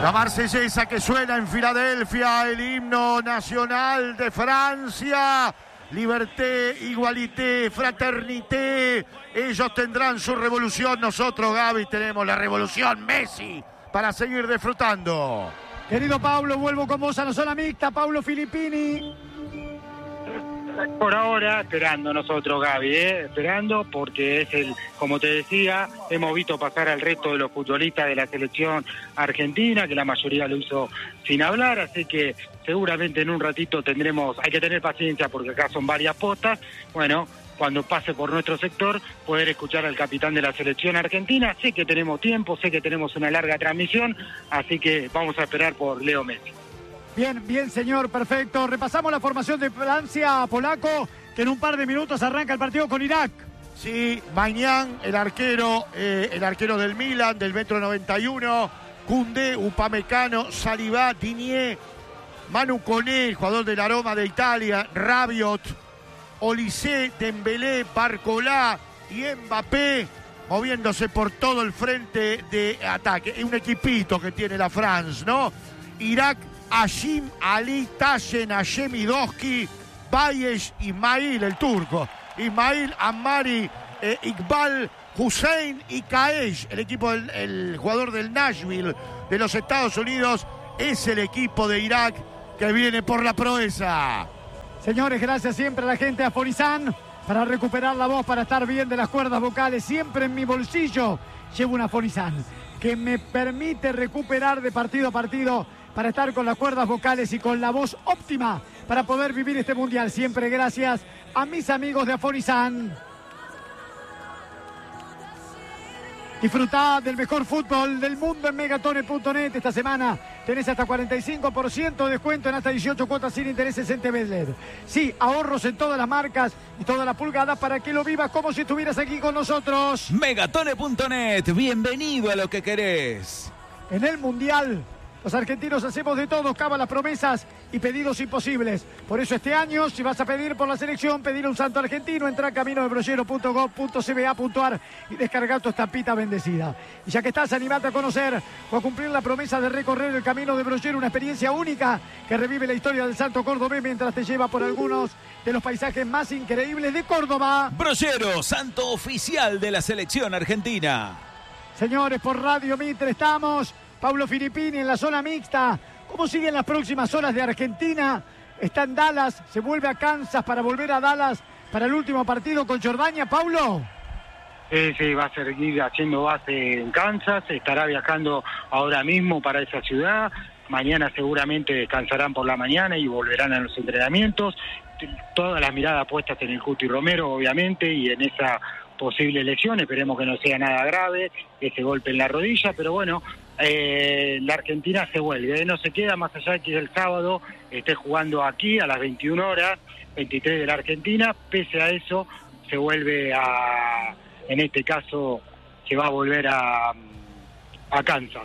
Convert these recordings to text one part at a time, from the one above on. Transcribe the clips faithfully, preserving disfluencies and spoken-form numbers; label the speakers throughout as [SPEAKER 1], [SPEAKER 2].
[SPEAKER 1] La marsellesa que suena en Filadelfia, el himno nacional de Francia. Liberté, igualité, fraternité. Ellos tendrán su revolución. Nosotros, Gaby, tenemos la revolución Messi para seguir disfrutando.
[SPEAKER 2] Querido Pablo, vuelvo con vos a la zona mixta. Pablo Filippini.
[SPEAKER 3] Por ahora, esperando nosotros, Gaby, ¿eh? esperando porque es el, como te decía, hemos visto pasar al resto de los futbolistas de la selección argentina, que la mayoría lo hizo sin hablar, así que seguramente en un ratito tendremos, hay que tener paciencia porque acá son varias postas, bueno, cuando pase por nuestro sector, poder escuchar al capitán de la selección argentina. Sé que tenemos tiempo, sé que tenemos una larga transmisión, así que vamos a esperar por Leo Messi.
[SPEAKER 2] Bien, bien, señor, perfecto. Repasamos la formación de Francia, polaco, que en un par de minutos arranca el partido con Irak.
[SPEAKER 1] Sí, Mañán, el arquero, eh, el arquero del Milan, del metro noventa y uno, Koundé, Upamecano, Saliba, Digne, Manu Koné, el jugador del Aroma de Italia, Rabiot, Olise, Dembélé, Barcolá y Mbappé, moviéndose por todo el frente de ataque. Es un equipito que tiene la France, ¿no? Irak, Hashim Ali, Tayen, Hashemidoski, Bayesh, Ismail, el turco, Ismail, Ammari, eh, Iqbal, Hussein y Kaesh, el equipo del el jugador del Nashville de los Estados Unidos, es el equipo de Irak que viene por la proeza.
[SPEAKER 2] Señores, gracias siempre a la gente de Afonizan para recuperar la voz, para estar bien de las cuerdas vocales. Siempre en mi bolsillo llevo una Afonizan que me permite recuperar de partido a partido, para estar con las cuerdas vocales y con la voz óptima para poder vivir este mundial. Siempre gracias a mis amigos de Afonizan. Disfrutá del mejor fútbol del mundo en megatone punto net. Esta semana tenés hasta cuarenta y cinco por ciento de descuento en hasta dieciocho cuotas sin intereses en T V L E D. Sí, ahorros en todas las marcas y todas las pulgadas para que lo vivas como si estuvieras aquí con nosotros.
[SPEAKER 4] megatone punto net, bienvenido a lo que querés.
[SPEAKER 2] En el mundial, los argentinos hacemos de todo, cábalas, promesas y pedidos imposibles. Por eso este año, si vas a pedir por la selección, pedir un santo argentino, entra a camino de brollero punto gov punto c b a punto a r y descarga tu estampita bendecida. Y ya que estás, animate a conocer o a cumplir la promesa de recorrer el camino de brollero, una experiencia única que revive la historia del santo cordobés mientras te lleva por algunos de los paisajes más increíbles de Córdoba.
[SPEAKER 4] Brollero, santo oficial de la selección argentina.
[SPEAKER 2] Señores, por Radio Mitre estamos. Pablo Filippini en la zona mixta. ¿Cómo siguen las próximas horas de Argentina? Está en Dallas, se vuelve a Kansas para volver a Dallas para el último partido con Jordania. ¿Paulo?
[SPEAKER 3] Sí, sí, va a seguir haciendo base en Kansas, estará viajando ahora mismo para esa ciudad. Mañana seguramente descansarán por la mañana y volverán a los entrenamientos. Todas las miradas puestas en el Cuti Romero, obviamente, y en esa posible lesión. Esperemos que no sea nada grave, ese golpe en la rodilla, pero bueno, eh, la Argentina se vuelve, ¿eh? No se queda más allá de que el sábado esté jugando aquí a las veintiuna horas, veintitrés de la Argentina. Pese a eso, se vuelve a, en este caso, se va a volver a, a Kansas.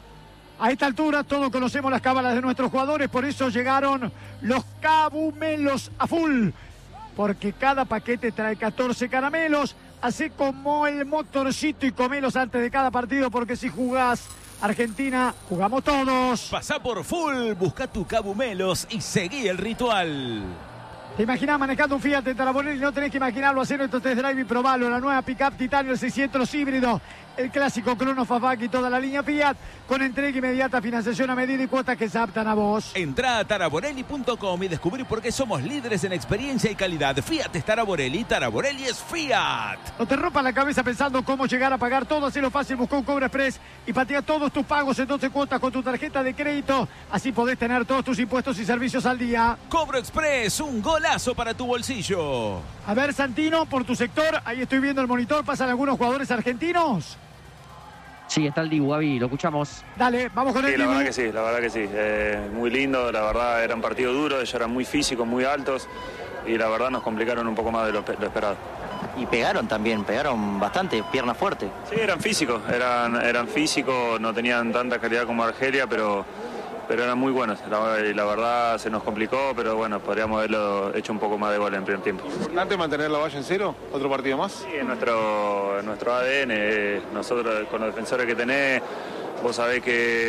[SPEAKER 2] A esta altura todos conocemos las cábalas de nuestros jugadores, por eso llegaron los cabumelos a full, porque cada paquete trae catorce caramelos, así como el motorcito y comelos antes de cada partido, porque si jugás Argentina, jugamos todos.
[SPEAKER 4] Pasá por full, busca tu cabumelos y seguí el ritual.
[SPEAKER 2] ¿Te imaginás manejando un Fiat en Taraborelli? No tenés que imaginarlo, hacer nuestro test drive y probalo. La nueva Pickup Titanio, el seiscientos híbrido, el clásico Crono Fastback y toda la línea Fiat, con entrega inmediata, financiación a medida y cuotas que se adaptan a vos.
[SPEAKER 4] Entrá a taraborelli punto com y descubrí por qué somos líderes en experiencia y calidad. Fiat es Taraborelli, Taraborelli es Fiat.
[SPEAKER 2] No te rompas la cabeza pensando cómo llegar a pagar todo, hacelo fácil, busca un Cobra Express y patea todos tus pagos en doce cuotas con tu tarjeta de crédito. Así podés tener todos tus impuestos y servicios al día.
[SPEAKER 4] Cobro Express, un golazo para tu bolsillo.
[SPEAKER 2] A ver, Santino, por tu sector, ahí estoy viendo el monitor, ¿pasan algunos jugadores argentinos?
[SPEAKER 5] Sí, está el Dibu, Gaby, lo escuchamos.
[SPEAKER 2] Dale, vamos con
[SPEAKER 6] sí,
[SPEAKER 2] el
[SPEAKER 6] la
[SPEAKER 2] Dibu.
[SPEAKER 6] verdad que sí, la verdad que sí. Eh, muy lindo, la verdad era un partido duro, ellos eran muy físicos, muy altos y la verdad nos complicaron un poco más de lo, lo esperado.
[SPEAKER 5] Y pegaron también, pegaron bastante, pierna fuerte.
[SPEAKER 6] Sí, eran físicos, eran, eran físicos, no tenían tanta calidad como Argelia, pero, pero eran muy buenos. La, y la verdad se nos complicó, pero bueno, podríamos haberlo hecho un poco más de gol en el primer tiempo.
[SPEAKER 7] ¿Importante mantener la valla en cero? ¿Otro partido más?
[SPEAKER 6] Sí, en nuestro, en nuestro A D N, nosotros con los defensores que tenés, vos sabés que,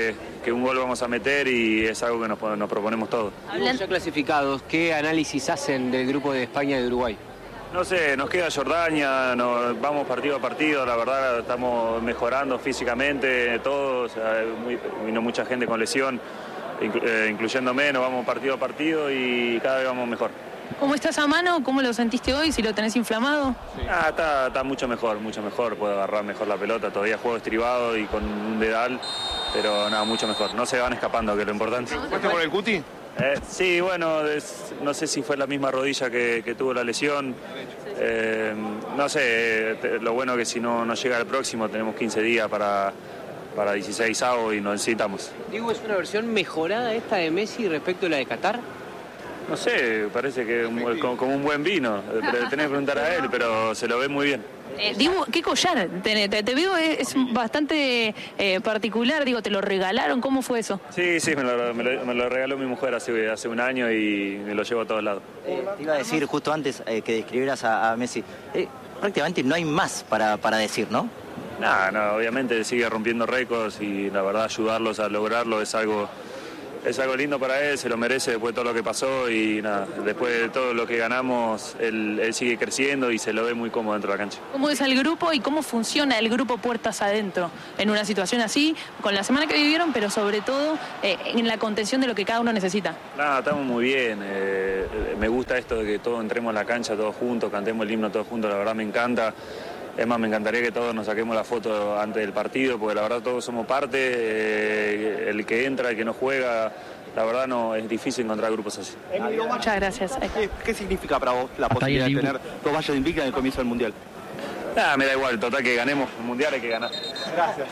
[SPEAKER 6] que un gol vamos a meter y es algo que nos, nos proponemos todos.
[SPEAKER 8] Hablan ya clasificados, ¿qué análisis hacen del grupo de España y de Uruguay?
[SPEAKER 6] No sé, nos queda Jordania, nos, vamos partido a partido, la verdad estamos mejorando físicamente, todos, o sea, muy, vino mucha gente con lesión, inclu, eh, incluyéndome, nos vamos partido a partido y cada vez vamos mejor.
[SPEAKER 9] ¿Cómo estás a mano? ¿Cómo lo sentiste hoy? ¿Si lo tenés inflamado?
[SPEAKER 6] Sí. Ah, está, está mucho mejor, mucho mejor, puedo agarrar mejor la pelota, todavía juego estribado y con un dedal, pero nada, mucho mejor, no se van escapando, que es lo importante.
[SPEAKER 7] ¿Fuiste por el cuti?
[SPEAKER 6] Eh, sí, bueno, es, no sé si fue la misma rodilla que, que tuvo la lesión. Eh, no sé, te, lo bueno que si no, no llega el próximo tenemos quince días para, para dieciséis avos y nos necesitamos.
[SPEAKER 8] Digo, ¿es una versión mejorada esta de Messi respecto a la de Qatar?
[SPEAKER 6] No sé, parece que es como, como un buen vino, tenés que preguntar a él, pero se lo ve muy bien.
[SPEAKER 9] Eh, digo, ¿qué collar? Te, te, te veo, es, es bastante eh, particular, digo, ¿te lo regalaron? ¿Cómo fue eso?
[SPEAKER 6] Sí, sí, me lo, me lo, me lo regaló mi mujer hace, hace un año y me lo llevo a todos lados.
[SPEAKER 5] Eh, te iba a decir justo antes eh, que describieras a, a Messi, eh, prácticamente no hay más para, para decir, ¿no?
[SPEAKER 6] No, no, obviamente sigue rompiendo récords y la verdad ayudarlos a lograrlo es algo... Es algo lindo para él, se lo merece después de todo lo que pasó y nada, después de todo lo que ganamos, él, él sigue creciendo y se lo ve muy cómodo dentro de la cancha.
[SPEAKER 9] ¿Cómo es el grupo y cómo funciona el grupo puertas adentro en una situación así, con la semana que vivieron, pero sobre todo eh, en la contención de lo que cada uno necesita?
[SPEAKER 6] Nada, estamos muy bien, eh, me gusta esto de que todos entremos en la cancha todos juntos, cantemos el himno todos juntos, la verdad me encanta. Es más, me encantaría que todos nos saquemos la foto antes del partido, porque la verdad todos somos parte, eh, el que entra, el que no juega, la verdad no es difícil encontrar grupos así.
[SPEAKER 9] Muchas gracias.
[SPEAKER 10] ¿Qué, qué significa para vos la posibilidad de tener dos vallas invictas en el comienzo del Mundial?
[SPEAKER 6] Nada, me da igual, total que ganemos el Mundial hay que ganar.
[SPEAKER 10] Gracias.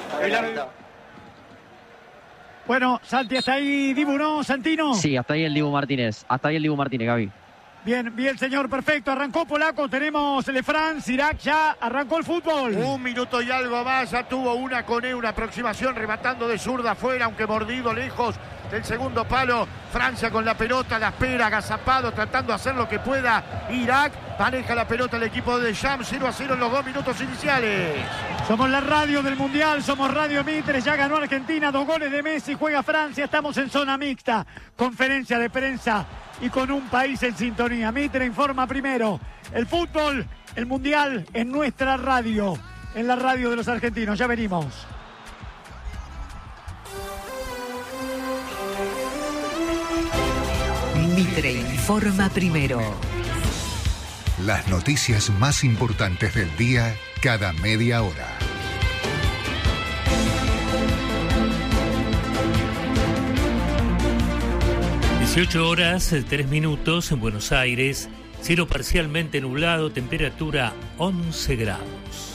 [SPEAKER 2] Bueno, Santi, ¿hasta ahí Dibu, no, Santino?
[SPEAKER 11] Sí, hasta ahí el Dibu Martínez, hasta ahí el Dibu Martínez, Gaby.
[SPEAKER 2] Bien, bien, señor, perfecto. Arrancó Polaco, tenemos el France, Irak, ya arrancó el fútbol.
[SPEAKER 1] Un minuto y algo más, ya tuvo una Koné, una aproximación, rematando de zurda afuera, aunque mordido lejos del segundo palo. Francia con la pelota, la espera, agazapado, tratando de hacer lo que pueda. Irak maneja la pelota el equipo de Shams, cero a cero en los dos minutos iniciales.
[SPEAKER 2] Somos la radio del Mundial, somos Radio Mitre, ya ganó Argentina, dos goles de Messi, juega Francia, estamos en zona mixta, conferencia de prensa y con un país en sintonía. Mitre informa primero, el fútbol, el Mundial en nuestra radio, en la radio de los argentinos, ya venimos.
[SPEAKER 12] Mitre informa primero.
[SPEAKER 13] Las noticias más importantes del día cada media hora.
[SPEAKER 14] dieciocho horas, tres minutos en Buenos Aires, cielo parcialmente nublado, temperatura once grados.